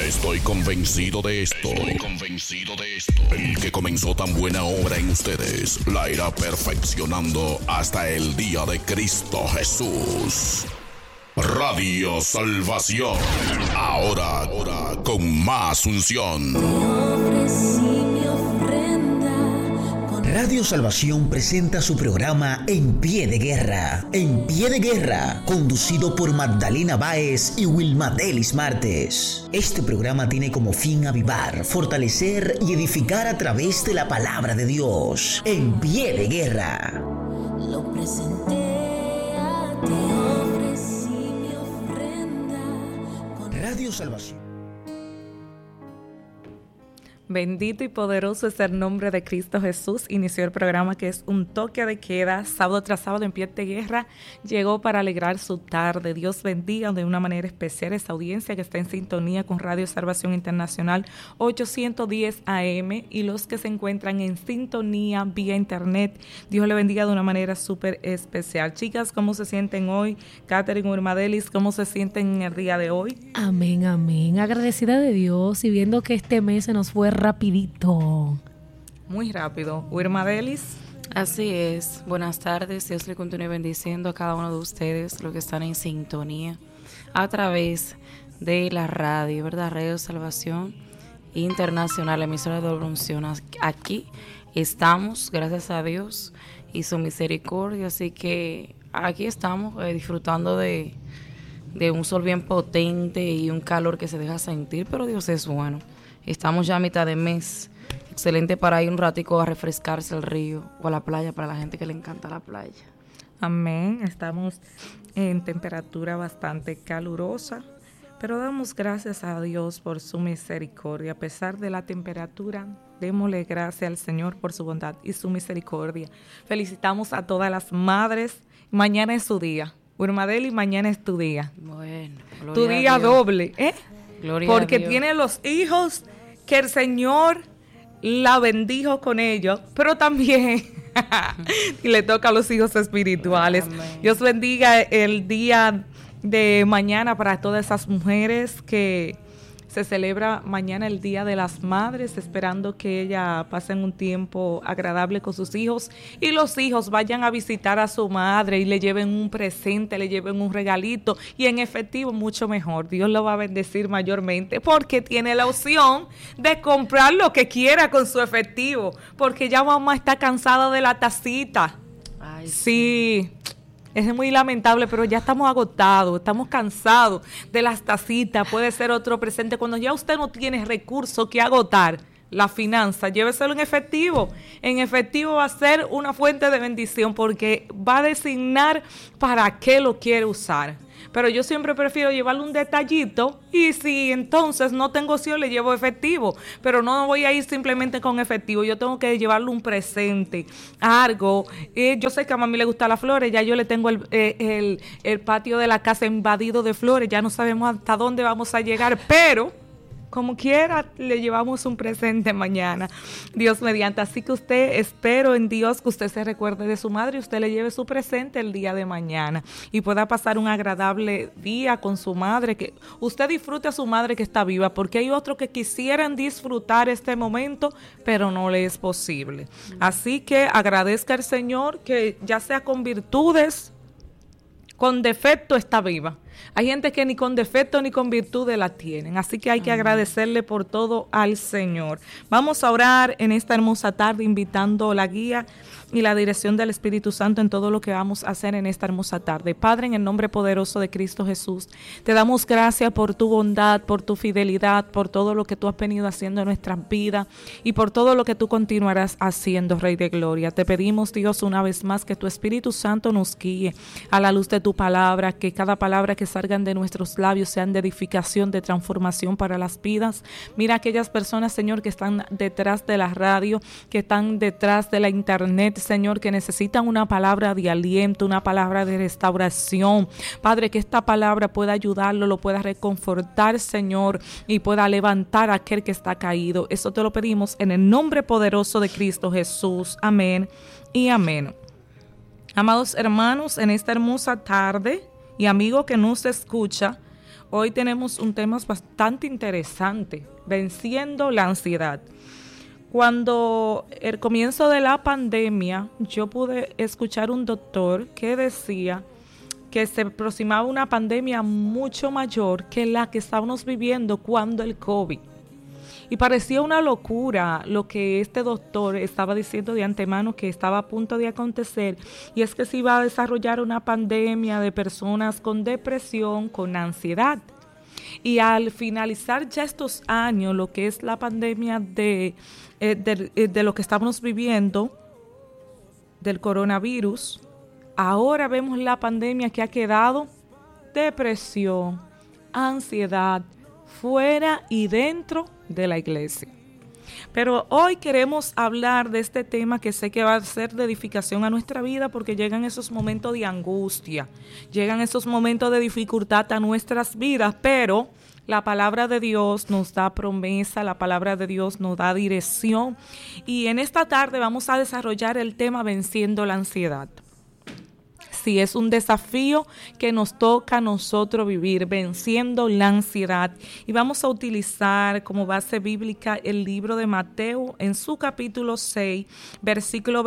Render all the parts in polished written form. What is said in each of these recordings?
Estoy convencido de esto. El que comenzó tan buena obra en ustedes la irá perfeccionando hasta el día de Cristo Jesús. Radio Salvación. Ahora con más unción. Radio Salvación presenta su programa En Pie de Guerra. En Pie de Guerra, conducido por Magdalena Báez y Wilmadelis Martes. Este programa tiene como fin avivar, fortalecer y edificar a través de la palabra de Dios. En Pie de Guerra. Lo presenté a ti, ofrecí mi ofrenda. Radio Salvación. Bendito y poderoso es el nombre de Cristo Jesús. Inició el programa que es un toque de queda, sábado tras sábado en Pie de Guerra. Llegó para alegrar su tarde. Dios bendiga de una manera especial esa audiencia que está en sintonía con Radio Salvación Internacional 810 AM y los que se encuentran en sintonía vía internet. Dios le bendiga de una manera súper especial. Chicas, ¿cómo se sienten hoy? Catherine, Wilmadelis, ¿cómo se sienten en el día de hoy? Amén, amén. Agradecida de Dios y viendo que este mes se nos fue rapidito. Muy rápido. Wilmadelis. Así es. Buenas tardes. Dios le continúe bendiciendo a cada uno de ustedes, los que están en sintonía a través de la radio, ¿verdad? Radio Salvación Internacional, emisora de Unción. Aquí estamos, gracias a Dios y su misericordia. Así que aquí estamos disfrutando de un sol bien potente y un calor que se deja sentir, pero Dios es bueno. Estamos ya a mitad de mes. Excelente para ir un ratico a refrescarse al río o a la playa para la gente que le encanta la playa. Amén. Estamos en temperatura bastante calurosa, pero damos gracias a Dios por su misericordia. A pesar de la temperatura, démosle gracias al Señor por su bondad y su misericordia. Felicitamos a todas las madres. Mañana es su día. Wilmadeli, mañana es tu día. Bueno, tu día doble, ¿eh? Gloria porque a Dios. Tiene los hijos que el Señor la bendijo con ellos, pero también y le toca a los hijos espirituales. Amén. Dios bendiga el día de mañana para todas esas mujeres que se celebra mañana el Día de las Madres, esperando que ellas pasen un tiempo agradable con sus hijos y los hijos vayan a visitar a su madre y le lleven un presente, le lleven un regalito y en efectivo mucho mejor. Dios lo va a bendecir mayormente porque tiene la opción de comprar lo que quiera con su efectivo, porque ya mamá está cansada de la tacita. Ay, sí. Es muy lamentable, pero ya estamos agotados, estamos cansados de las tacitas. Puede ser otro presente. Cuando ya usted no tiene recursos que agotar, la finanza, lléveselo en efectivo. En efectivo va a ser una fuente de bendición porque va a designar para qué lo quiere usar. Pero yo siempre prefiero llevarle un detallito y si entonces no tengo opción le llevo efectivo, pero no voy a ir simplemente con efectivo, yo tengo que llevarle un presente, algo. Yo sé que a mami le gustan las flores, ya yo le tengo el patio de la casa invadido de flores, ya no sabemos hasta dónde vamos a llegar, pero como quiera, le llevamos un presente mañana, Dios mediante. Así que espero en Dios que usted se recuerde de su madre y usted le lleve su presente el día de mañana y pueda pasar un agradable día con su madre, que usted disfrute a su madre que está viva, porque hay otros que quisieran disfrutar este momento, pero no le es posible. Así que agradezca al Señor que ya sea con virtudes, con defecto está viva. Hay gente que ni con defecto ni con virtudes la tienen, así que hay que agradecerle por todo al Señor. Vamos a orar en esta hermosa tarde invitando la guía y la dirección del Espíritu Santo en todo lo que vamos a hacer en esta hermosa tarde. Padre, en el nombre poderoso de Cristo Jesús, te damos gracias por tu bondad, por tu fidelidad, por todo lo que tú has venido haciendo en nuestras vidas y por todo lo que tú continuarás haciendo, Rey de Gloria. Te pedimos, Dios, una vez más que tu Espíritu Santo nos guíe a la luz de tu palabra, que cada palabra que salgan de nuestros labios sean de edificación, de transformación para las vidas. Mira aquellas personas, Señor, que están detrás de la radio, que están detrás de la internet, Señor, que necesitan una palabra de aliento, una palabra de restauración. Padre, que esta palabra pueda ayudarlo, lo pueda reconfortar, Señor, y pueda levantar a aquel que está caído. Eso te lo pedimos en el nombre poderoso de Cristo Jesús. Amén y amén. Amados hermanos, en esta hermosa tarde y amigo que nos escucha, Hoy tenemos un tema bastante interesante, venciendo la ansiedad. Cuando el comienzo de la pandemia, yo pude escuchar un doctor que decía que se aproximaba una pandemia mucho mayor que la que estábamos viviendo cuando el COVID. Y parecía una locura lo que este doctor estaba diciendo de antemano que estaba a punto de acontecer, y es que se iba a desarrollar una pandemia de personas con depresión, con ansiedad. Y al finalizar ya estos años, lo que es la pandemia de lo que estamos viviendo, del coronavirus, ahora vemos la pandemia que ha quedado depresión, ansiedad, fuera y dentro de la iglesia. Pero hoy queremos hablar de este tema que sé que va a ser de edificación a nuestra vida, porque llegan esos momentos de angustia, llegan esos momentos de dificultad a nuestras vidas, pero la palabra de Dios nos da promesa, la palabra de Dios nos da dirección, y en esta tarde vamos a desarrollar el tema venciendo la ansiedad. Sí, es un desafío que nos toca a nosotros vivir, venciendo la ansiedad. Y vamos a utilizar como base bíblica el libro de Mateo en su capítulo 6, versículo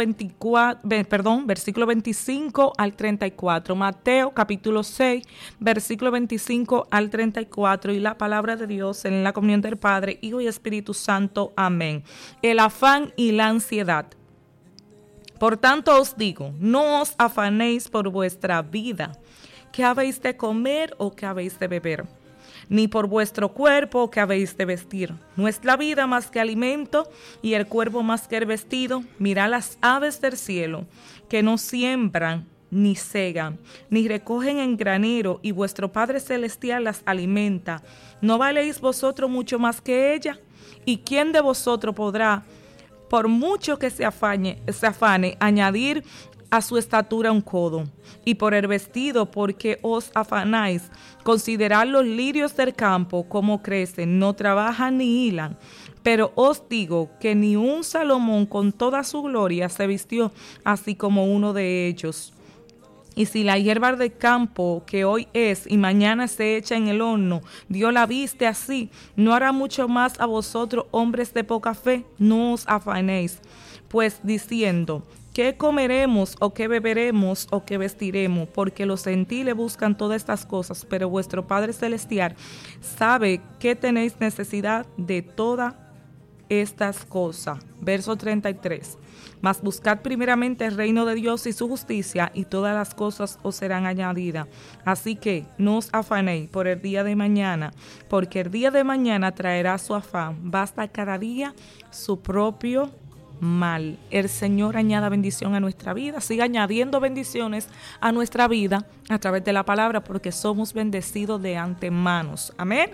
25 al 34. Mateo capítulo 6, versículo 25 al 34. Y la palabra de Dios en la comunión del Padre, Hijo y Espíritu Santo. Amén. El afán y la ansiedad. Por tanto os digo, no os afanéis por vuestra vida, qué habéis de comer o qué habéis de beber, ni por vuestro cuerpo qué habéis de vestir. ¿No es la vida más que alimento y el cuerpo más que el vestido? Mirad las aves del cielo, que no siembran, ni segan, ni recogen en granero, y vuestro Padre Celestial las alimenta. ¿No valéis vosotros mucho más que ella? ¿Y quién de vosotros podrá, por mucho que se afane, añadir a su estatura un codo? Y por el vestido, porque os afanáis, considerad los lirios del campo, cómo crecen, no trabajan ni hilan. Pero os digo que ni un Salomón con toda su gloria se vistió así como uno de ellos. Y si la hierba del campo, que hoy es y mañana se echa en el horno, Dios la viste así, ¿no hará mucho más a vosotros, hombres de poca fe? No os afanéis, pues diciendo, ¿qué comeremos o qué beberemos o qué vestiremos? Porque los gentiles buscan todas estas cosas, pero vuestro Padre Celestial sabe que tenéis necesidad de todas estas cosas. Verso 33. Mas buscad primeramente el reino de Dios y su justicia, y todas las cosas os serán añadidas. Así que no os afanéis por el día de mañana, porque el día de mañana traerá su afán. Basta cada día su propio mal. El Señor añada bendición a nuestra vida, siga añadiendo bendiciones a nuestra vida a través de la palabra, porque somos bendecidos de antemano. Amén.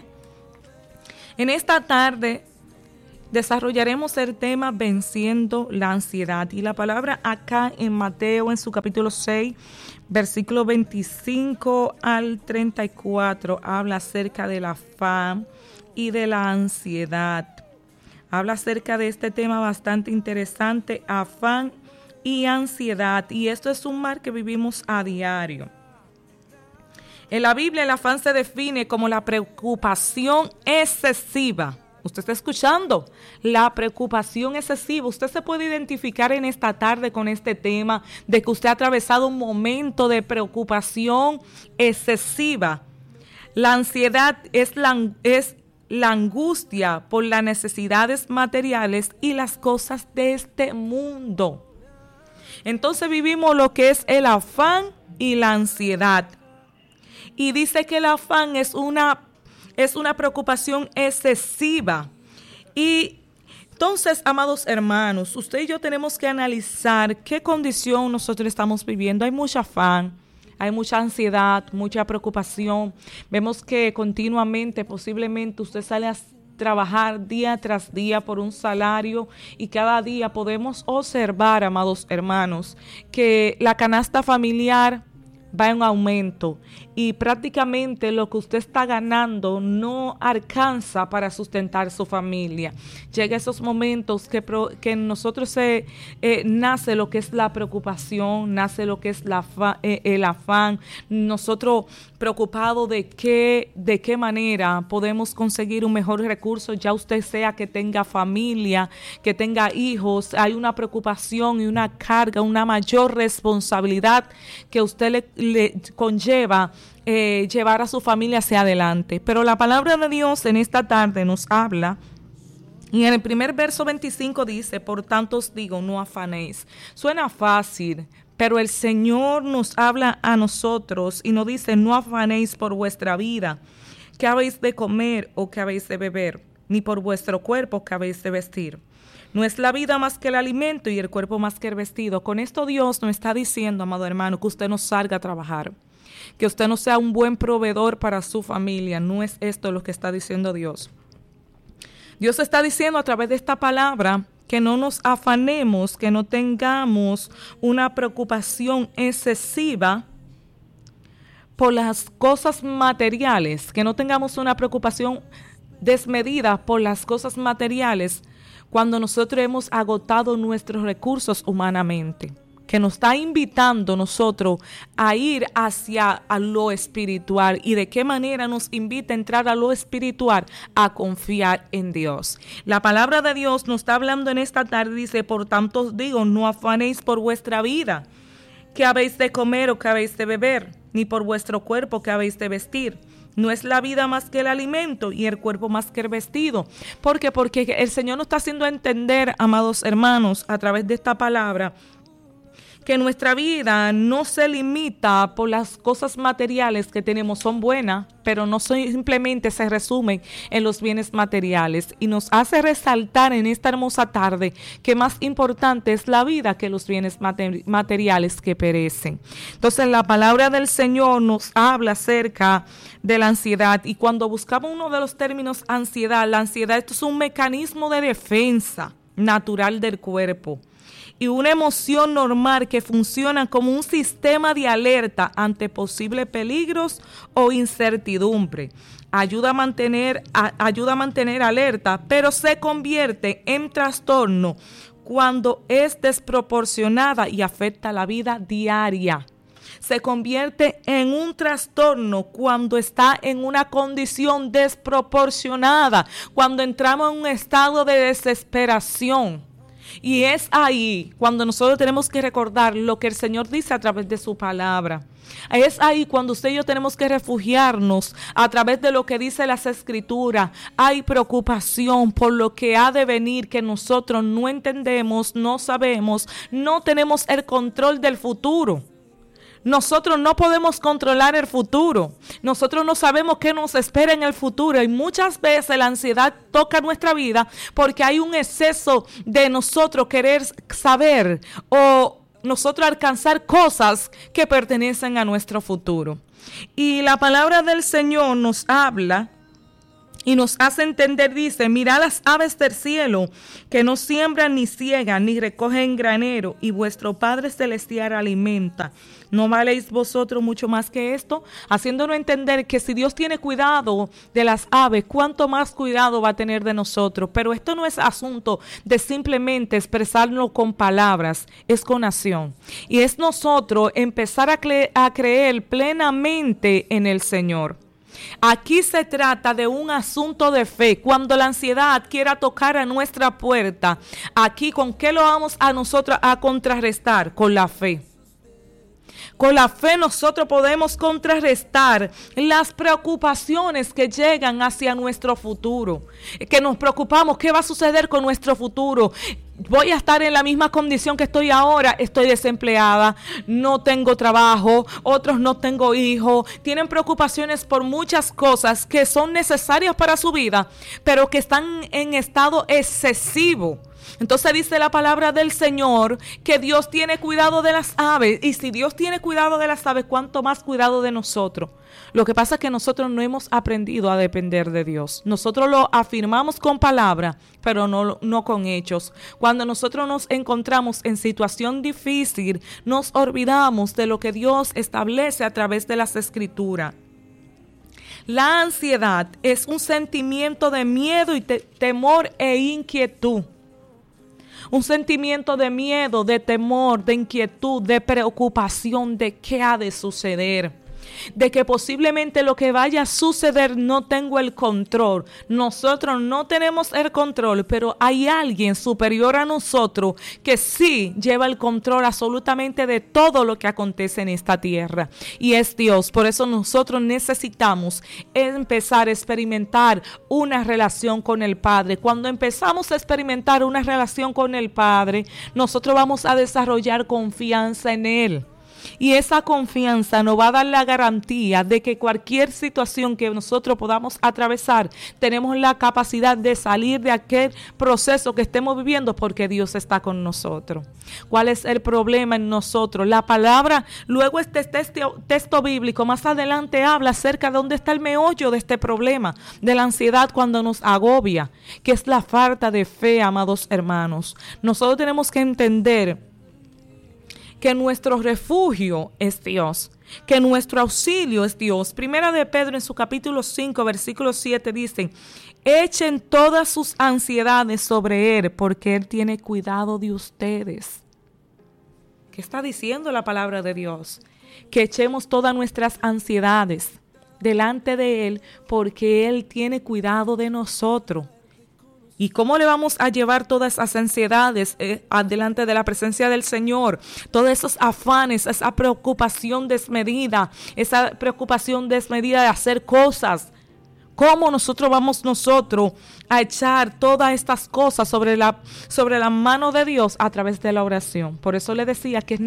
En esta tarde desarrollaremos el tema venciendo la ansiedad, y la palabra acá en Mateo en su capítulo 6, versículo 25 al 34, habla acerca del afán y de la ansiedad. Habla acerca de este tema bastante interesante, afán y ansiedad, y esto es un mal que vivimos a diario. En la Biblia el afán se define como la preocupación excesiva. Usted está escuchando, la preocupación excesiva. Usted se puede identificar en esta tarde con este tema de que usted ha atravesado un momento de preocupación excesiva. La ansiedad es la angustia por las necesidades materiales y las cosas de este mundo. Entonces vivimos lo que es el afán y la ansiedad. Y dice que el afán es una preocupación excesiva. Y entonces, amados hermanos, usted y yo tenemos que analizar qué condición nosotros estamos viviendo. Hay mucho afán, hay mucha ansiedad, mucha preocupación. Vemos que continuamente, posiblemente, usted sale a trabajar día tras día por un salario, y cada día podemos observar, amados hermanos, que la canasta familiar va en aumento y prácticamente lo que usted está ganando no alcanza para sustentar su familia. Llega esos momentos que en nosotros nace lo que es la preocupación, nace lo que es el afán. Nosotros preocupado de qué manera podemos conseguir un mejor recurso, ya usted sea que tenga familia, que tenga hijos, hay una preocupación y una carga, una mayor responsabilidad que usted le conlleva llevar a su familia hacia adelante. Pero la palabra de Dios en esta tarde nos habla, y en el primer verso 25 dice: por tanto os digo, no afanéis. Suena fácil, pero el Señor nos habla a nosotros y nos dice: no afanéis por vuestra vida, qué habéis de comer o qué habéis de beber, ni por vuestro cuerpo qué habéis de vestir. No es la vida más que el alimento y el cuerpo más que el vestido. Con esto Dios nos está diciendo, amado hermano, que usted no salga a trabajar, que usted no sea un buen proveedor para su familia. No es esto lo que está diciendo Dios. Dios está diciendo a través de esta palabra que no nos afanemos, que no tengamos una preocupación excesiva por las cosas materiales, que no tengamos una preocupación desmedida por las cosas materiales cuando nosotros hemos agotado nuestros recursos humanamente, que nos está invitando nosotros a ir hacia a lo espiritual. ¿Y de qué manera nos invita a entrar a lo espiritual? A confiar en Dios. La palabra de Dios nos está hablando en esta tarde, dice: por tanto os digo, no afanéis por vuestra vida, qué habéis de comer o qué habéis de beber, ni por vuestro cuerpo qué habéis de vestir. No es la vida más que el alimento y el cuerpo más que el vestido. ¿Por qué? Porque el Señor nos está haciendo entender, amados hermanos, a través de esta palabra, que nuestra vida no se limita por las cosas materiales que tenemos. Son buenas, pero no simplemente se resumen en los bienes materiales. Y nos hace resaltar en esta hermosa tarde que más importante es la vida que los bienes materiales que perecen. Entonces la palabra del Señor nos habla acerca de la ansiedad. Y cuando buscamos uno de los términos ansiedad, la ansiedad, esto es un mecanismo de defensa natural del cuerpo y una emoción normal que funciona como un sistema de alerta ante posibles peligros o incertidumbre. Ayuda a mantener alerta, pero se convierte en trastorno cuando es desproporcionada y afecta la vida diaria. Se convierte en un trastorno cuando está en una condición desproporcionada, cuando entramos en un estado de desesperación. Y es ahí cuando nosotros tenemos que recordar lo que el Señor dice a través de su palabra. Es ahí cuando usted y yo tenemos que refugiarnos a través de lo que dice las Escrituras. Hay preocupación por lo que ha de venir, que nosotros no entendemos, no sabemos, no tenemos el control del futuro. Nosotros no podemos controlar el futuro. Nosotros no sabemos qué nos espera en el futuro. Y muchas veces la ansiedad toca nuestra vida porque hay un exceso de nosotros querer saber o nosotros alcanzar cosas que pertenecen a nuestro futuro. Y la palabra del Señor nos habla y nos hace entender, dice: mirad las aves del cielo, que no siembran ni ciegan ni recogen granero, y vuestro Padre Celestial alimenta. ¿No valéis vosotros mucho más que esto? Haciéndonos entender que si Dios tiene cuidado de las aves, ¿cuánto más cuidado va a tener de nosotros? Pero esto no es asunto de simplemente expresarlo con palabras, es con acción. Y es nosotros empezar a creer plenamente en el Señor. Aquí se trata de un asunto de fe. Cuando la ansiedad quiera tocar a nuestra puerta, aquí ¿con qué lo vamos a nosotros a contrarrestar? Con la fe. Con la fe nosotros podemos contrarrestar las preocupaciones que llegan hacia nuestro futuro. Que nos preocupamos, ¿qué va a suceder con nuestro futuro? Voy a estar en la misma condición que estoy ahora, estoy desempleada, no tengo trabajo, otros no tengo hijos, tienen preocupaciones por muchas cosas que son necesarias para su vida, pero que están en estado excesivo. Entonces dice la palabra del Señor que Dios tiene cuidado de las aves, y si Dios tiene cuidado de las aves, ¿cuánto más cuidado de nosotros? Lo que pasa es que nosotros no hemos aprendido a depender de Dios. Nosotros lo afirmamos con palabra, pero no con hechos. Cuando nosotros nos encontramos en situación difícil, nos olvidamos de lo que Dios establece a través de las Escrituras. La ansiedad es un sentimiento de miedo y temor e inquietud. Un sentimiento de miedo, de temor, de inquietud, de preocupación de qué ha de suceder. de que posiblemente lo que vaya a suceder no tengo el control. Nosotros no tenemos el control, pero hay alguien superior a nosotros que sí lleva el control absolutamente de todo lo que acontece en esta tierra, y es Dios. Por eso nosotros necesitamos empezar a experimentar una relación con el Padre. Cuando empezamos a experimentar una relación con el Padre, nosotros vamos a desarrollar confianza en Él. Y esa confianza nos va a dar la garantía de que cualquier situación que nosotros podamos atravesar, tenemos la capacidad de salir de aquel proceso que estemos viviendo porque Dios está con nosotros. ¿Cuál es el problema en nosotros? La palabra, luego este texto bíblico más adelante habla acerca de dónde está el meollo de este problema, de la ansiedad cuando nos agobia, que es la falta de fe, amados hermanos. Nosotros tenemos que entender que nuestro refugio es Dios, que nuestro auxilio es Dios. Primera de Pedro en su capítulo 5, versículo 7 dice: echen todas sus ansiedades sobre Él, porque Él tiene cuidado de ustedes. ¿Qué está diciendo la palabra de Dios? Que echemos todas nuestras ansiedades delante de Él, porque Él tiene cuidado de nosotros. ¿Y cómo le vamos a llevar todas esas ansiedades delante de la presencia del Señor? Todos esos afanes, esa preocupación desmedida de hacer cosas. ¿Cómo vamos nosotros a echar todas estas cosas sobre la mano de Dios? A través de la oración. Por eso le decía que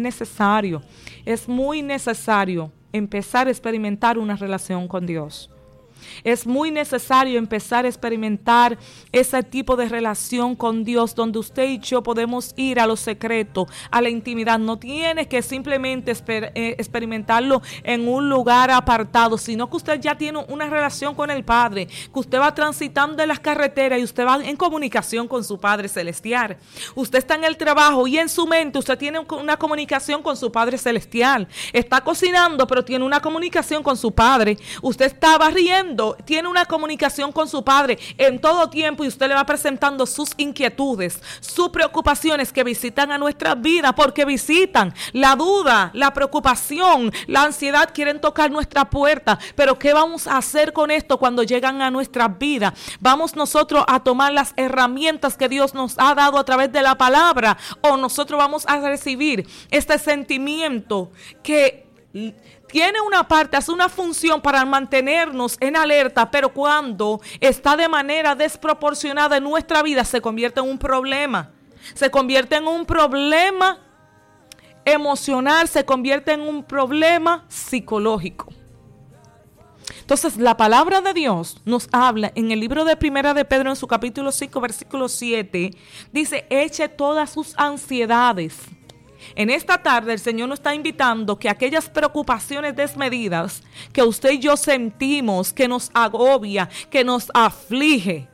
es muy necesario empezar a experimentar una relación con Dios. Es muy necesario empezar a experimentar ese tipo de relación con Dios, donde usted y yo podemos ir a lo secreto, a la intimidad. No tiene que simplemente experimentarlo en un lugar apartado, sino que usted ya tiene una relación con el Padre, que usted va transitando en las carreteras y usted va en comunicación con su Padre Celestial. Usted está en el trabajo y en su mente usted tiene una comunicación con su Padre Celestial. Está cocinando, pero tiene una comunicación con su Padre. Usted está barriendo, tiene una comunicación con su Padre en todo tiempo, y usted le va presentando sus inquietudes, sus preocupaciones que visitan a nuestra vida, porque visitan la duda, la preocupación, la ansiedad, quieren tocar nuestra puerta. Pero ¿qué vamos a hacer con esto cuando llegan a nuestra vida? Vamos nosotros a tomar las herramientas que Dios nos ha dado a través de la palabra, o nosotros vamos a recibir este sentimiento que tiene una parte, hace una función para mantenernos en alerta, pero cuando está de manera desproporcionada en nuestra vida, se convierte en un problema. Se convierte en un problema emocional, se convierte en un problema psicológico. Entonces, la palabra de Dios nos habla en el libro de Primera de Pedro, en su capítulo 5, versículo 7, dice: eche todas sus ansiedades. En esta tarde el Señor nos está invitando que aquellas preocupaciones desmedidas que usted y yo sentimos, que nos agobia, que nos aflige,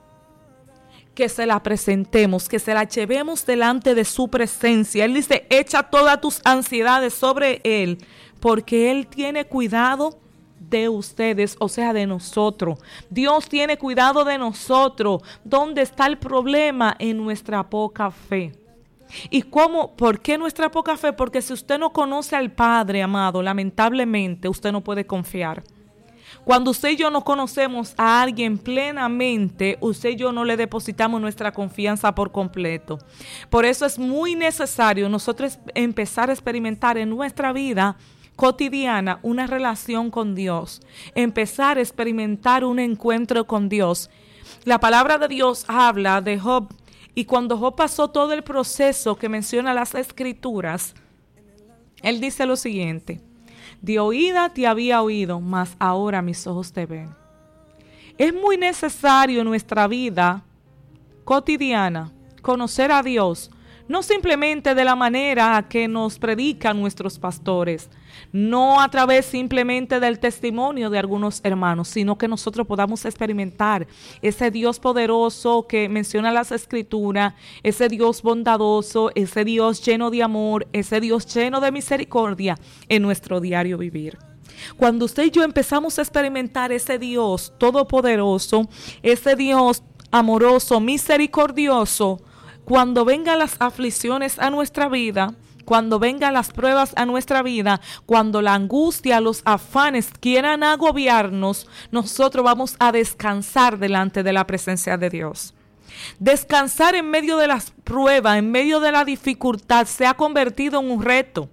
que se la presentemos, que se la llevemos delante de su presencia. Él dice: echa todas tus ansiedades sobre Él, porque Él tiene cuidado de ustedes, o sea, de nosotros. Dios tiene cuidado de nosotros. ¿Dónde está el problema? En nuestra poca fe. ¿Y cómo? ¿Por qué nuestra poca fe? Porque si usted no conoce al Padre, amado, lamentablemente usted no puede confiar. Cuando usted y yo no conocemos a alguien plenamente, usted y yo no le depositamos nuestra confianza por completo. Por eso es muy necesario nosotros empezar a experimentar en nuestra vida cotidiana una relación con Dios, empezar a experimentar un encuentro con Dios. La palabra de Dios habla de Job. Y cuando Job pasó todo el proceso que menciona las Escrituras, él dice lo siguiente: de oída te había oído, mas ahora mis ojos te ven. Es muy necesario en nuestra vida cotidiana conocer a Dios, no simplemente de la manera que nos predican nuestros pastores, no a través simplemente del testimonio de algunos hermanos, sino que nosotros podamos experimentar ese Dios poderoso que menciona las Escrituras, ese Dios bondadoso, ese Dios lleno de amor, ese Dios lleno de misericordia en nuestro diario vivir. Cuando usted y yo empezamos a experimentar ese Dios todopoderoso, ese Dios amoroso, misericordioso, cuando vengan las aflicciones a nuestra vida, cuando vengan las pruebas a nuestra vida, cuando la angustia, los afanes quieran agobiarnos, nosotros vamos a descansar delante de la presencia de Dios. Descansar en medio de las pruebas, en medio de la dificultad, se ha convertido en un reto.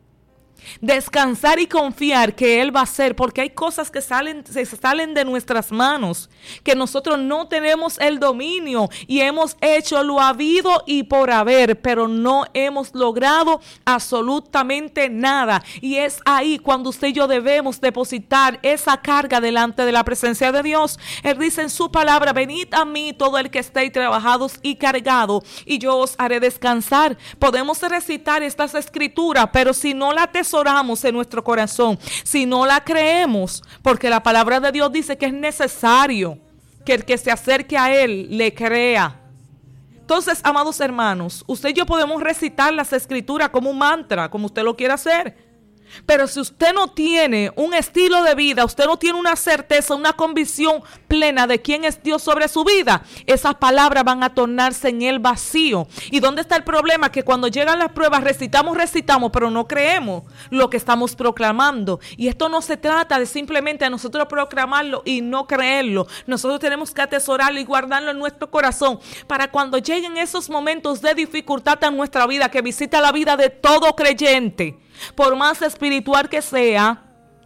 Descansar y confiar que Él va a hacer, porque hay cosas que se salen de nuestras manos, que nosotros no tenemos el dominio y hemos hecho lo habido y por haber, pero no hemos logrado absolutamente nada. Y es ahí cuando usted y yo debemos depositar esa carga delante de la presencia de Dios. Él dice en su palabra: venid a mí todo el que estéis trabajados y cargados, y yo os haré descansar. Podemos recitar estas escrituras, pero si no la atesoramos en nuestro corazón, si no la creemos, porque la palabra de Dios dice que es necesario que el que se acerque a Él le crea. Entonces, amados hermanos, usted y yo podemos recitar las escrituras como un mantra, como usted lo quiera hacer. Pero si usted no tiene un estilo de vida, usted no tiene una certeza, una convicción plena de quién es Dios sobre su vida, esas palabras van a tornarse en el vacío. ¿Y dónde está el problema? Que cuando llegan las pruebas recitamos, pero no creemos lo que estamos proclamando. Y esto no se trata de simplemente a nosotros proclamarlo y no creerlo. Nosotros tenemos que atesorarlo y guardarlo en nuestro corazón para cuando lleguen esos momentos de dificultad en nuestra vida, que visita la vida de todo creyente, por más espiritual que sea,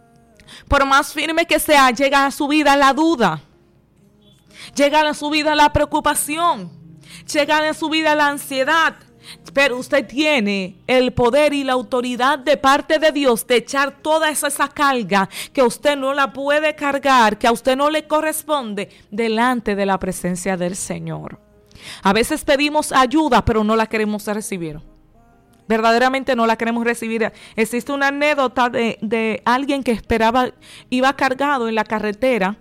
por más firme que sea, llega a su vida la duda, llega a su vida la preocupación, llega a su vida la ansiedad. Pero usted tiene el poder y la autoridad de parte de Dios de echar toda esa carga que usted no la puede cargar, que a usted no le corresponde, delante de la presencia del Señor. A veces pedimos ayuda, pero no la queremos recibir. Verdaderamente no la queremos recibir. Existe una anécdota de alguien que iba cargado en la carretera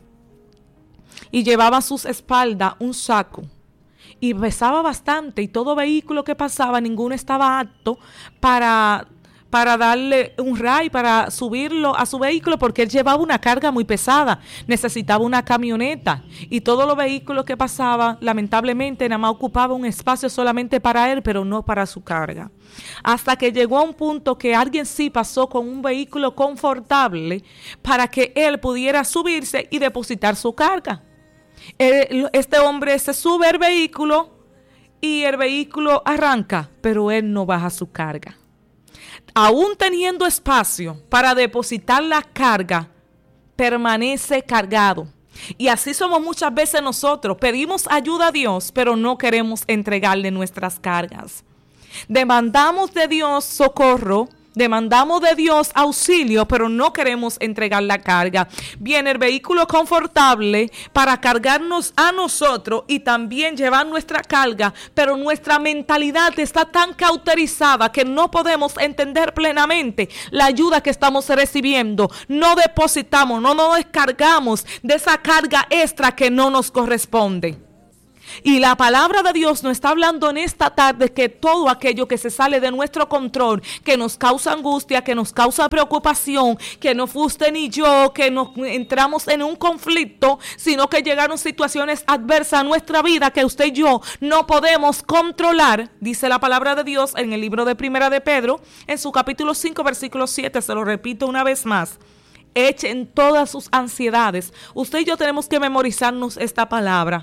y llevaba a sus espaldas un saco y pesaba bastante, y todo vehículo que pasaba, ninguno estaba apto para darle un ray, para subirlo a su vehículo, porque él llevaba una carga muy pesada, necesitaba una camioneta, y todos los vehículos que pasaban, lamentablemente, nada más ocupaba un espacio solamente para él, pero no para su carga. Hasta que llegó a un punto que alguien sí pasó con un vehículo confortable para que él pudiera subirse y depositar su carga. Este hombre se sube al vehículo y el vehículo arranca, pero él no baja su carga. Aún teniendo espacio para depositar la carga, permanece cargado. Y así somos muchas veces nosotros. Pedimos ayuda a Dios, pero no queremos entregarle nuestras cargas. Demandamos de Dios socorro, demandamos de Dios auxilio, pero no queremos entregar la carga. Viene el vehículo confortable para cargarnos a nosotros y también llevar nuestra carga, pero nuestra mentalidad está tan cauterizada que no podemos entender plenamente la ayuda que estamos recibiendo. No depositamos, no nos descargamos de esa carga extra que no nos corresponde. Y la palabra de Dios nos está hablando en esta tarde que todo aquello que se sale de nuestro control, que nos causa angustia, que nos causa preocupación, que no fue usted ni yo, que nos entramos en un conflicto, sino que llegaron situaciones adversas a nuestra vida que usted y yo no podemos controlar, dice la palabra de Dios en el libro de Primera de Pedro, en su capítulo 5, versículo 7, se lo repito una vez más. Echen todas sus ansiedades. Usted y yo tenemos que memorizarnos esta palabra,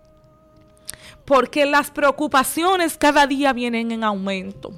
porque las preocupaciones cada día vienen en aumento.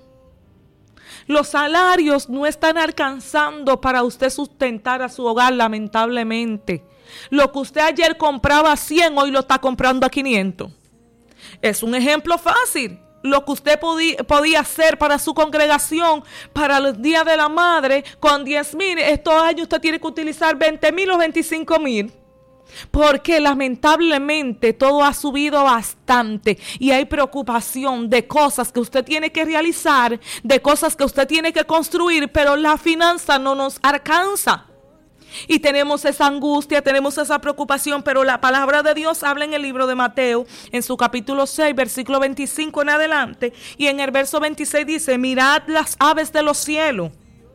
Los salarios no están alcanzando para usted sustentar a su hogar, lamentablemente. Lo que usted ayer compraba a 100, hoy lo está comprando a 500. Es un ejemplo fácil. Lo que usted podía hacer para su congregación, para los días de la madre, con 10,000, estos años usted tiene que utilizar 20,000 o 25,000. Porque lamentablemente todo ha subido bastante y hay preocupación de cosas que usted tiene que realizar, de cosas que usted tiene que construir, pero la finanza no nos alcanza. Y tenemos esa angustia, tenemos esa preocupación, pero la palabra de Dios habla en el libro de Mateo, en su capítulo 6, versículo 25 en adelante, y en el verso 26 dice: mirad las aves de los cielos,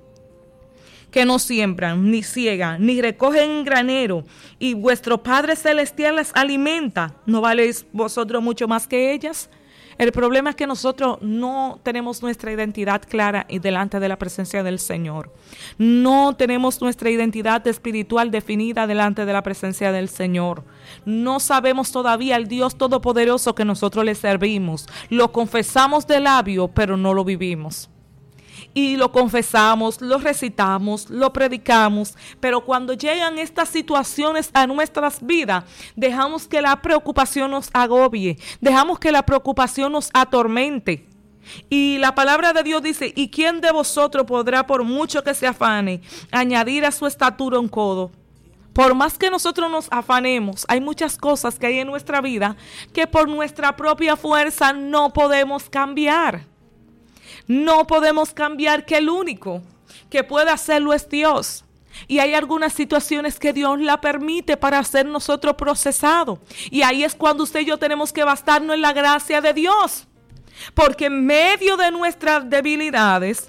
que no siembran, ni ciegan, ni recogen en granero, y vuestro Padre Celestial las alimenta. ¿No valéis vosotros mucho más que ellas? El problema es que nosotros no tenemos nuestra identidad clara y delante de la presencia del Señor. No tenemos nuestra identidad espiritual definida delante de la presencia del Señor. No sabemos todavía el Dios Todopoderoso que nosotros le servimos. Lo confesamos de labio, pero no lo vivimos. Y lo confesamos, lo recitamos, lo predicamos, pero cuando llegan estas situaciones a nuestras vidas, dejamos que la preocupación nos agobie, dejamos que la preocupación nos atormente. Y la palabra de Dios dice, ¿y quién de vosotros podrá, por mucho que se afane, añadir a su estatura un codo? Por más que nosotros nos afanemos, hay muchas cosas que hay en nuestra vida que por nuestra propia fuerza no podemos cambiar. No podemos cambiar, que el único que puede hacerlo es Dios. Y hay algunas situaciones que Dios la permite para ser nosotros procesados. Y ahí es cuando usted y yo tenemos que bastarnos en la gracia de Dios. Porque en medio de nuestras debilidades,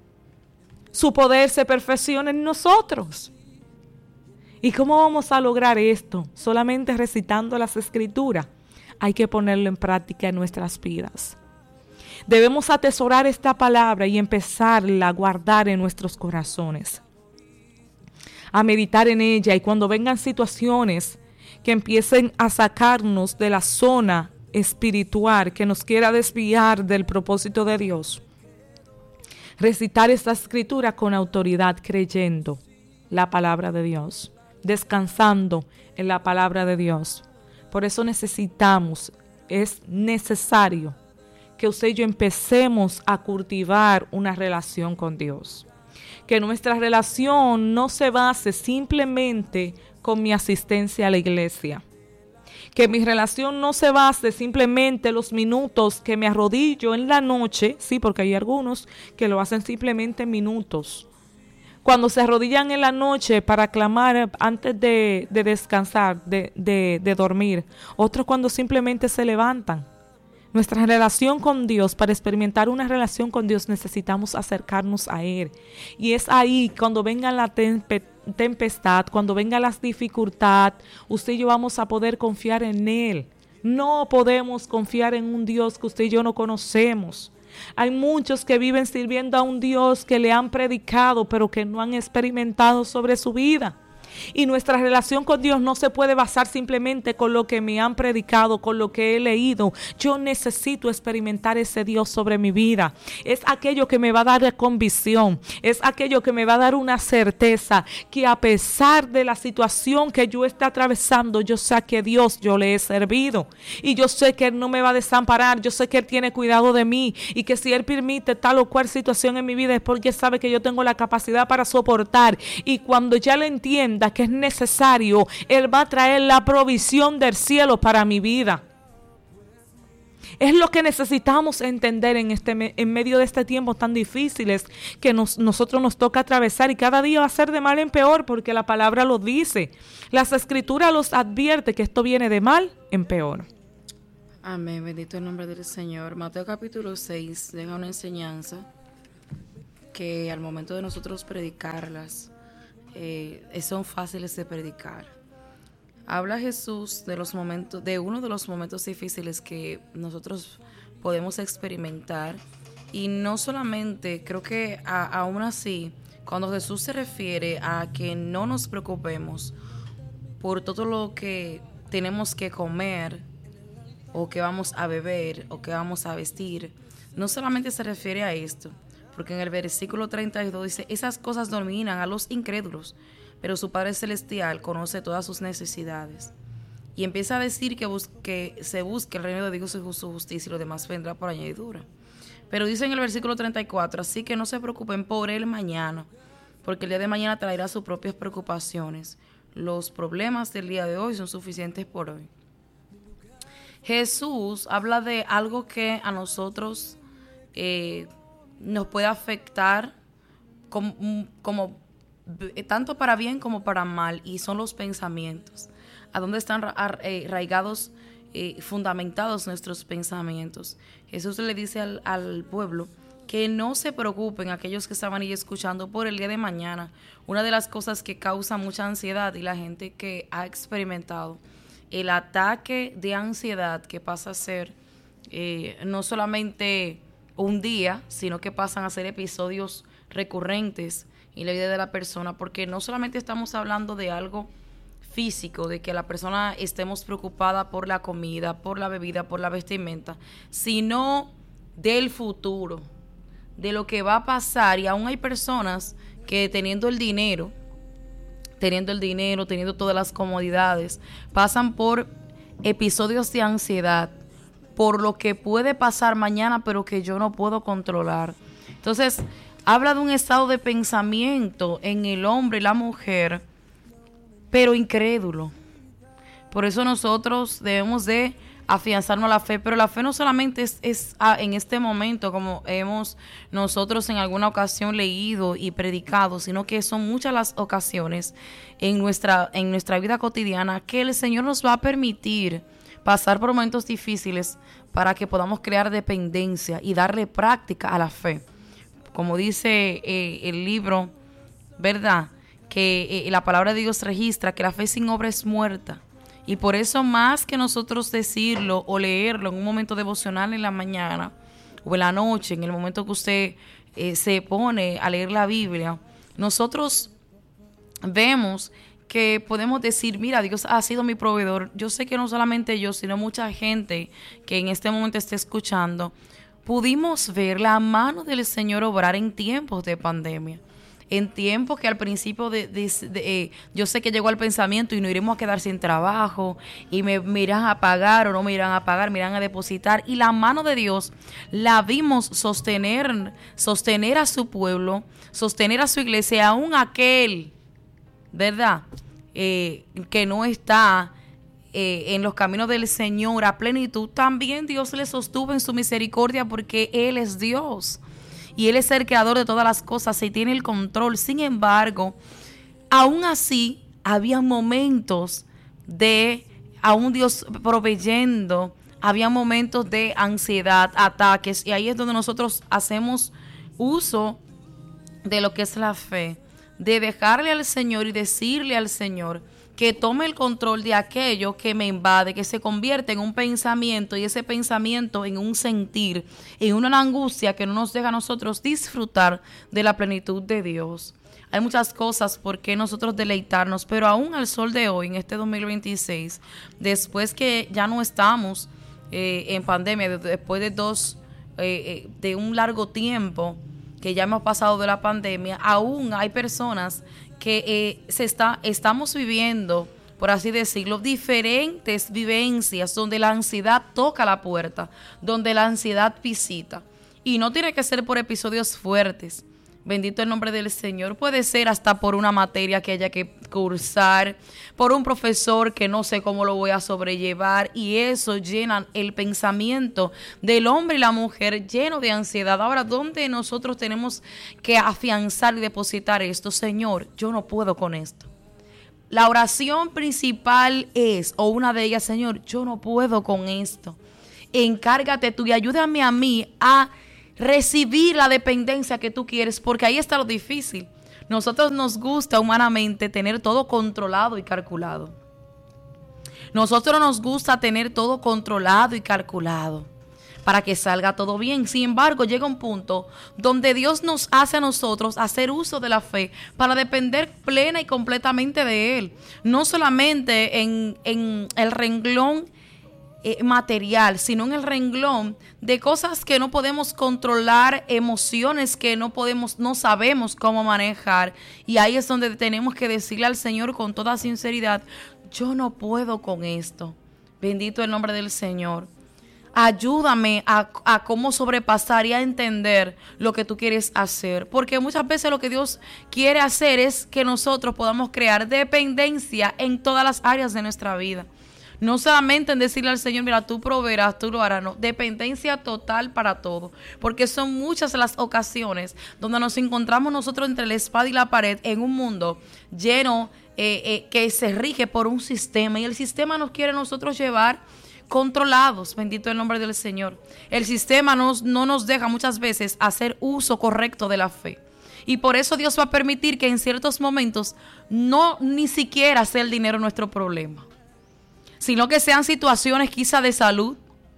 su poder se perfecciona en nosotros. ¿Y cómo vamos a lograr esto? Solamente recitando las Escrituras. Hay que ponerlo en práctica en nuestras vidas. Debemos atesorar esta palabra y empezarla a guardar en nuestros corazones, a meditar en ella, y cuando vengan situaciones que empiecen a sacarnos de la zona espiritual, que nos quiera desviar del propósito de Dios, recitar esta escritura con autoridad, creyendo la palabra de Dios, descansando en la palabra de Dios. Por eso es necesario que usted y yo empecemos a cultivar una relación con Dios. Que nuestra relación no se base simplemente con mi asistencia a la iglesia. Que mi relación no se base simplemente en los minutos que me arrodillo en la noche, sí, porque hay algunos que lo hacen simplemente en minutos. Cuando se arrodillan en la noche para clamar antes de descansar, de dormir. Otros cuando simplemente se levantan. Nuestra relación con Dios, para experimentar una relación con Dios, necesitamos acercarnos a Él. Y es ahí, cuando venga la tempestad, cuando venga las dificultades, usted y yo vamos a poder confiar en Él. No podemos confiar en un Dios que usted y yo no conocemos. Hay muchos que viven sirviendo a un Dios que le han predicado, pero que no han experimentado sobre su vida. Y nuestra relación con Dios no se puede basar simplemente con lo que me han predicado, con lo que he leído. Yo necesito experimentar ese Dios sobre mi vida. Es aquello que me va a dar convicción, es aquello que me va a dar una certeza que a pesar de la situación que yo esté atravesando, yo sé que Dios yo le he servido y yo sé que Él no me va a desamparar. Yo sé que Él tiene cuidado de mí y que si Él permite tal o cual situación en mi vida es porque Él sabe que yo tengo la capacidad para soportar, y cuando ya le entienda que es necesario, Él va a traer la provisión del cielo para mi vida. Es lo que necesitamos entender en medio de este tiempo tan difíciles que nosotros nos toca atravesar, y cada día va a ser de mal en peor, porque la palabra lo dice. Las Escrituras los advierte que esto viene de mal en peor. Amén, bendito el nombre del Señor. Mateo capítulo 6 deja una enseñanza que al momento de nosotros predicarlas, son fáciles de predicar. Habla Jesús de uno de los momentos difíciles que nosotros podemos experimentar, y no solamente, creo que aún así, cuando Jesús se refiere a que no nos preocupemos por todo lo que tenemos que comer, o que vamos a beber, o que vamos a vestir, no solamente se refiere a esto, porque en el versículo 32 dice: esas cosas dominan a los incrédulos, pero su Padre Celestial conoce todas sus necesidades. Y empieza a decir que se busque el reino de Dios y su justicia, y lo demás vendrá por añadidura. Pero dice en el versículo 34, así que no se preocupen por el mañana, porque el día de mañana traerá sus propias preocupaciones. Los problemas del día de hoy son suficientes por hoy. Jesús habla de algo que a nosotros nos puede afectar como tanto para bien como para mal, y son los pensamientos. ¿A dónde están arraigados, fundamentados nuestros pensamientos? Jesús le dice al pueblo que no se preocupen, aquellos que estaban ahí escuchando, por el día de mañana. Una de las cosas que causa mucha ansiedad, y la gente que ha experimentado el ataque de ansiedad, que pasa a ser no solamente un día, sino que pasan a ser episodios recurrentes en la vida de la persona, porque no solamente estamos hablando de algo físico, de que la persona estemos preocupada por la comida, por la bebida, por la vestimenta, sino del futuro, de lo que va a pasar. Y aún hay personas que teniendo todas las comodidades, pasan por episodios de ansiedad por lo que puede pasar mañana, pero que yo no puedo controlar. Entonces, habla de un estado de pensamiento en el hombre y la mujer, pero incrédulo. Por eso nosotros debemos de afianzarnos a la fe, pero la fe no solamente es en este momento, como hemos nosotros en alguna ocasión leído y predicado, sino que son muchas las ocasiones en nuestra vida cotidiana que el Señor nos va a permitir pasar por momentos difíciles para que podamos crear dependencia y darle práctica a la fe. Como dice el libro, ¿verdad?, que la palabra de Dios registra que la fe sin obra es muerta. Y por eso, más que nosotros decirlo o leerlo en un momento devocional en la mañana o en la noche, en el momento que usted se pone a leer la Biblia, nosotros vemos que podemos decir, mira, Dios ha sido mi proveedor. Yo sé que no solamente yo, sino mucha gente que en este momento esté escuchando, pudimos ver la mano del Señor obrar en tiempos de pandemia. En tiempos que al principio yo sé que llegó al pensamiento y nos iremos a quedar sin trabajo y me irán a pagar o no me irán a pagar, me irán a depositar. Y la mano de Dios la vimos sostener a su pueblo, sostener a su iglesia, aún aquel, ¿verdad?, que no está en los caminos del Señor a plenitud. También Dios le sostuvo en su misericordia porque Él es Dios. Y Él es el creador de todas las cosas y tiene el control. Sin embargo, aún así, había momentos de aún Dios proveyendo, había momentos de ansiedad, ataques. Y ahí es donde nosotros hacemos uso de lo que es la fe, de dejarle al Señor y decirle al Señor que tome el control de aquello que me invade, que se convierte en un pensamiento y ese pensamiento en un sentir, en una angustia que no nos deja a nosotros disfrutar de la plenitud de Dios. Hay muchas cosas por qué nosotros deleitarnos, pero aún al sol de hoy, en este 2026, después que ya no estamos en pandemia, después de un largo tiempo que ya hemos pasado de la pandemia, aún hay personas que estamos viviendo, por así decirlo, diferentes vivencias donde la ansiedad toca la puerta, donde la ansiedad visita. Y no tiene que ser por episodios fuertes. Bendito el nombre del Señor. Puede ser hasta por una materia que haya que cursar, por un profesor que no sé cómo lo voy a sobrellevar, y eso llena el pensamiento del hombre y la mujer lleno de ansiedad. Ahora, ¿dónde nosotros tenemos que afianzar y depositar esto? Señor, yo no puedo con esto. La oración principal es, o una de ellas, Señor, yo no puedo con esto. Encárgate tú y ayúdame a mí a recibir la dependencia que tú quieres, porque ahí está lo difícil. Nosotros nos gusta humanamente tener todo controlado y calculado. Nosotros nos gusta tener todo controlado y calculado para que salga todo bien. Sin embargo, llega un punto donde Dios nos hace a nosotros hacer uso de la fe para depender plena y completamente de Él. No solamente en el renglón material, sino en el renglón de cosas que no podemos controlar, emociones que no sabemos cómo manejar. Y ahí es donde tenemos que decirle al Señor con toda sinceridad, yo no puedo con esto. Bendito el nombre del Señor. Ayúdame a cómo sobrepasar y a entender lo que tú quieres hacer. Porque muchas veces lo que Dios quiere hacer es que nosotros podamos crear dependencia en todas las áreas de nuestra vida. No solamente en decirle al Señor, mira, tú proveerás, tú lo harás, no. Dependencia total para todo. Porque son muchas las ocasiones donde nos encontramos nosotros entre la espada y la pared en un mundo lleno que se rige por un sistema. Y el sistema nos quiere nosotros llevar controlados. Bendito el nombre del Señor. El sistema no nos deja muchas veces hacer uso correcto de la fe. Y por eso Dios va a permitir que en ciertos momentos ni siquiera sea el dinero nuestro problema, sino que sean situaciones quizá de salud,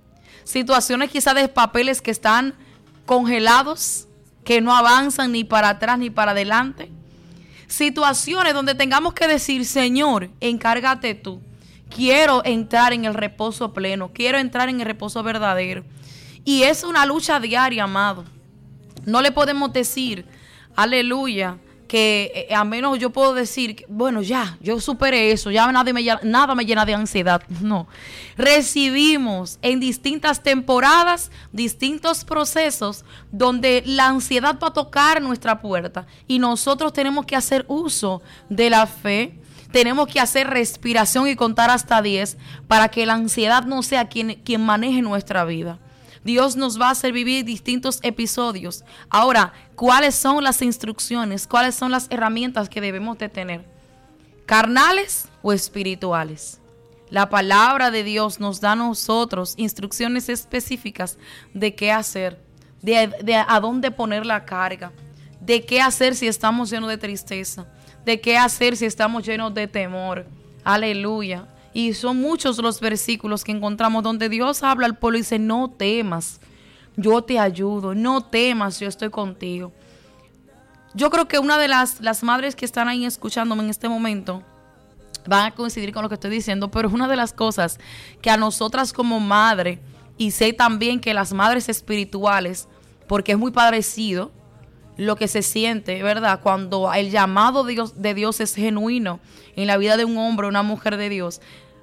situaciones quizás de papeles que están congelados, que no avanzan ni para atrás ni para adelante. Situaciones donde tengamos que decir, Señor, encárgate tú. Quiero entrar en el reposo pleno, quiero entrar en el reposo verdadero. Y es una lucha diaria, amado. No le podemos decir, aleluya, que a menos yo puedo decir, bueno, ya, yo superé eso, ya nada me llena de ansiedad. No. Recibimos en distintas temporadas, distintos procesos donde la ansiedad va a tocar nuestra puerta y nosotros tenemos que hacer uso de la fe. Tenemos que hacer respiración y contar hasta 10 para que la ansiedad no sea quien maneje nuestra vida. Dios nos va a hacer vivir distintos episodios. Ahora, ¿cuáles son las instrucciones? ¿Cuáles son las herramientas que debemos de tener? ¿Carnales o espirituales? La palabra de Dios nos da a nosotros instrucciones específicas de qué hacer, de a dónde poner la carga, de qué hacer si estamos llenos de tristeza, de qué hacer si estamos llenos de temor. Aleluya. Y son muchos los versículos que encontramos donde Dios habla al pueblo y dice, no temas, yo te ayudo, no temas, yo estoy contigo. Yo creo que una de las madres que están ahí escuchándome en este momento van a coincidir con lo que estoy diciendo, pero es una de las cosas que a nosotras como madre, y sé también que las madres espirituales, porque es muy parecido lo que se siente, ¿verdad? Cuando el llamado de Dios es genuino en la vida de un hombre o una mujer de Dios,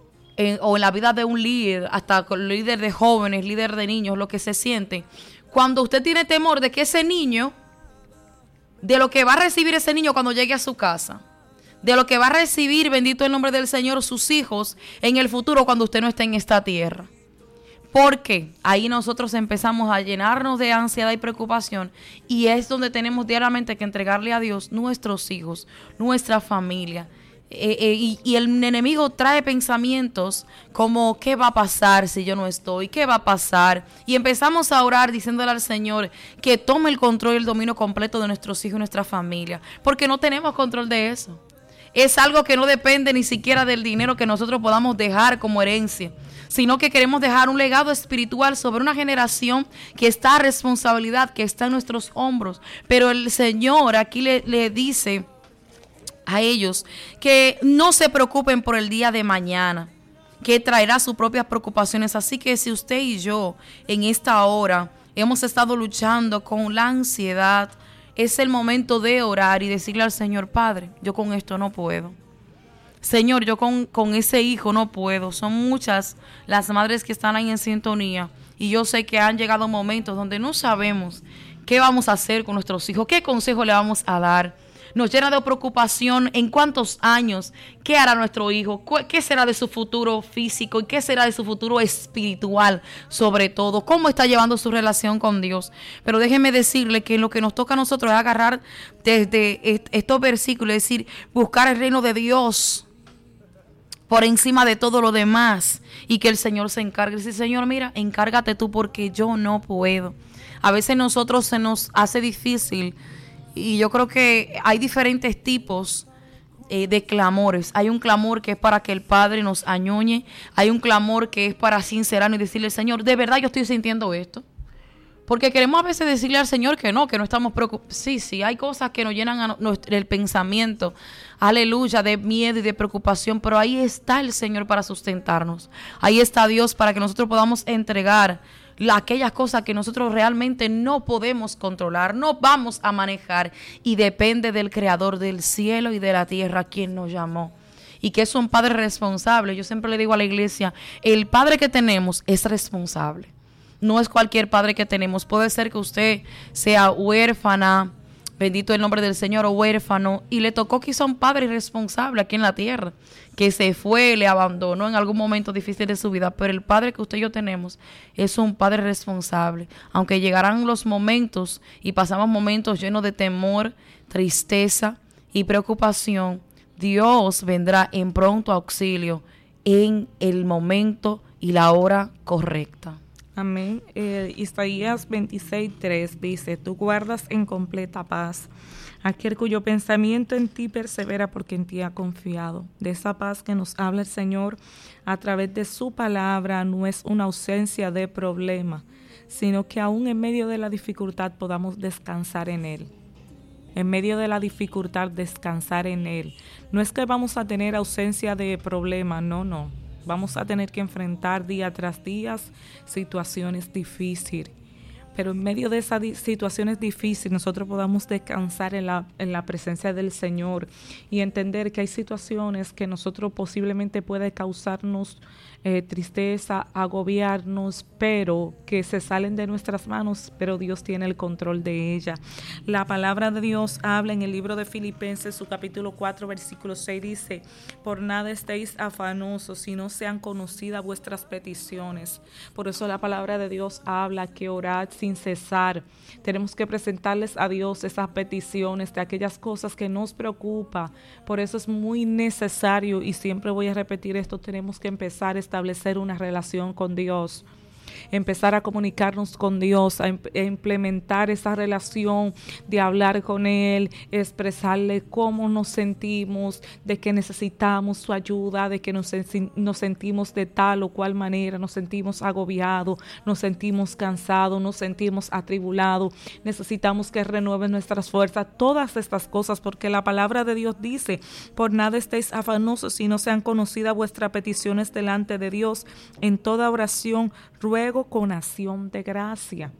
o en la vida de un líder, hasta líder de jóvenes, líder de niños, lo que se siente. Cuando usted tiene temor de que ese niño, de lo que va a recibir ese niño cuando llegue a su casa, de lo que va a recibir, bendito el nombre del Señor, sus hijos en el futuro cuando usted no esté en esta tierra. Porque ahí nosotros empezamos a llenarnos de ansiedad y preocupación y es donde tenemos diariamente que entregarle a Dios nuestros hijos, nuestra familia. Y el enemigo trae pensamientos como ¿qué va a pasar si yo no estoy? ¿Qué va a pasar? Y empezamos a orar diciéndole al Señor que tome el control y el dominio completo de nuestros hijos y nuestra familia, porque no tenemos control de eso. Es algo que no depende ni siquiera del dinero que nosotros podamos dejar como herencia, sino que queremos dejar un legado espiritual sobre una generación que está a responsabilidad, que está en nuestros hombros. Pero el Señor aquí le dice a ellos que no se preocupen por el día de mañana, que traerá sus propias preocupaciones. Así que si usted y yo en esta hora hemos estado luchando con la ansiedad, es el momento de orar y decirle al Señor, Padre, yo con esto no puedo. Señor, yo con ese hijo no puedo. Son muchas las madres que están ahí en sintonía y yo sé que han llegado momentos donde no sabemos qué vamos a hacer con nuestros hijos, qué consejo le vamos a dar. Nos llena de preocupación en cuántos años, qué hará nuestro hijo, qué será de su futuro físico y qué será de su futuro espiritual, sobre todo, cómo está llevando su relación con Dios. Pero déjeme decirle que lo que nos toca a nosotros es agarrar desde estos versículos, es decir, buscar el reino de Dios por encima de todo lo demás y que el Señor se encargue. Dice, Señor, mira, encárgate tú porque yo no puedo. A veces nosotros se nos hace difícil. Y yo creo que hay diferentes tipos de clamores. Hay un clamor que es para que el Padre nos añoñe. Hay un clamor que es para sincerarnos y decirle, Señor, de verdad yo estoy sintiendo esto. Porque queremos a veces decirle al Señor que no estamos preocupados. Sí, hay cosas que nos llenan el pensamiento, aleluya, de miedo y de preocupación. Pero ahí está el Señor para sustentarnos. Ahí está Dios para que nosotros podamos entregar aquellas cosas que nosotros realmente no podemos controlar, no vamos a manejar y depende del Creador del cielo y de la tierra quien nos llamó y que es un Padre responsable. Yo siempre le digo a la iglesia, el Padre que tenemos es responsable, no es cualquier padre que tenemos. Puede ser que usted sea huérfana, bendito el nombre del Señor, o huérfano, y le tocó quizá un padre irresponsable aquí en la tierra, que se fue, le abandonó en algún momento difícil de su vida, pero el Padre que usted y yo tenemos es un Padre responsable. Aunque llegarán los momentos y pasamos momentos llenos de temor, tristeza y preocupación, Dios vendrá en pronto auxilio en el momento y la hora correcta. Amén. Isaías 26:3 dice: tú guardas en completa paz aquel cuyo pensamiento en ti persevera, porque en ti ha confiado. De esa paz que nos habla el Señor a través de su palabra no es una ausencia de problema, sino que aún en medio de la dificultad podamos descansar en Él. En medio de la dificultad, descansar en Él. No es que vamos a tener ausencia de problema, no. Vamos a tener que enfrentar día tras día situaciones difíciles. Pero en medio de esas situaciones difíciles nosotros podamos descansar en la presencia del Señor y entender que hay situaciones que nosotros posiblemente puede causarnos tristeza, agobiarnos, pero que se salen de nuestras manos, pero Dios tiene el control de ella. La palabra de Dios habla en el libro de Filipenses, su capítulo 4, versículo 6, dice: por nada estéis afanosos, si no sean conocidas vuestras peticiones. Por eso la palabra de Dios habla que orad sin cesar. Tenemos que presentarles a Dios esas peticiones de aquellas cosas que nos preocupan. Por eso es muy necesario, y siempre voy a repetir esto, tenemos que empezar a establecer una relación con Dios. Empezar a comunicarnos con Dios, a implementar esa relación de hablar con Él, expresarle cómo nos sentimos, de que necesitamos su ayuda, de que nos sentimos de tal o cual manera, nos sentimos agobiados, nos sentimos cansados, nos sentimos atribulados, necesitamos que renueven nuestras fuerzas, todas estas cosas, porque la palabra de Dios dice: por nada estéis afanosos, si no sean conocidas vuestras peticiones delante de Dios, en toda oración ruego con acción de gracia.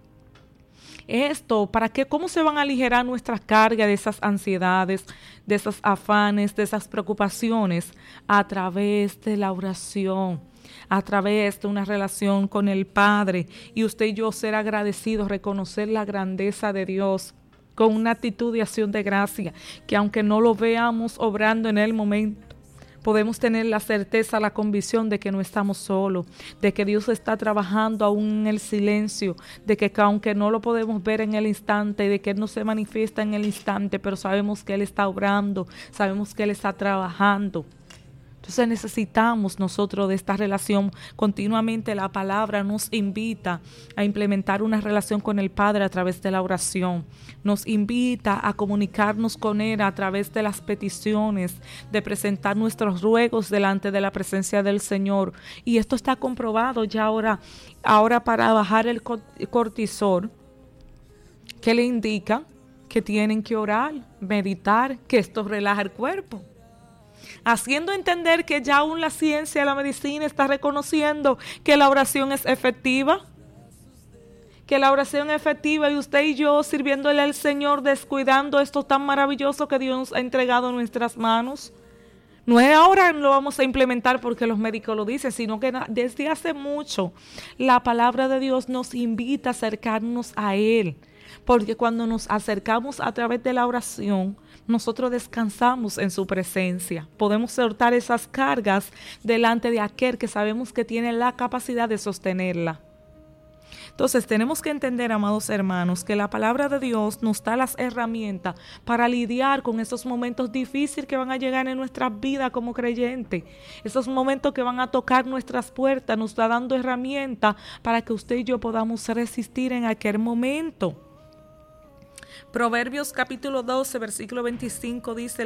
Esto, ¿para qué? ¿Cómo se van a aligerar nuestras cargas de esas ansiedades, de esos afanes, de esas preocupaciones? A través de la oración, a través de una relación con el Padre. Y usted y yo ser agradecidos, reconocer la grandeza de Dios con una actitud de acción de gracia, que aunque no lo veamos obrando en el momento, podemos tener la certeza, la convicción de que no estamos solos, de que Dios está trabajando aún en el silencio, de que aunque no lo podemos ver en el instante, de que Él no se manifiesta en el instante, pero sabemos que Él está obrando, sabemos que Él está trabajando. Entonces necesitamos nosotros de esta relación. Continuamente la palabra nos invita a implementar una relación con el Padre a través de la oración. Nos invita a comunicarnos con Él a través de las peticiones, de presentar nuestros ruegos delante de la presencia del Señor. Y esto está comprobado ya ahora para bajar el cortisol, que le indica que tienen que orar, meditar, que esto relaja el cuerpo. Haciendo entender que ya aún la ciencia, la medicina está reconociendo que la oración es efectiva. Que la oración es efectiva, y usted y yo sirviéndole al Señor, descuidando esto tan maravilloso que Dios nos ha entregado en nuestras manos. No es ahora lo vamos a implementar porque los médicos lo dicen, sino que desde hace mucho la palabra de Dios nos invita a acercarnos a Él. Porque cuando nos acercamos a través de la oración, nosotros descansamos en su presencia. Podemos soltar esas cargas delante de aquel que sabemos que tiene la capacidad de sostenerla. Entonces tenemos que entender, amados hermanos, que la palabra de Dios nos da las herramientas para lidiar con esos momentos difíciles que van a llegar en nuestras vidas como creyentes. Esos momentos que van a tocar nuestras puertas, nos está dando herramientas para que usted y yo podamos resistir en aquel momento. Proverbios capítulo 12, versículo 25 dice: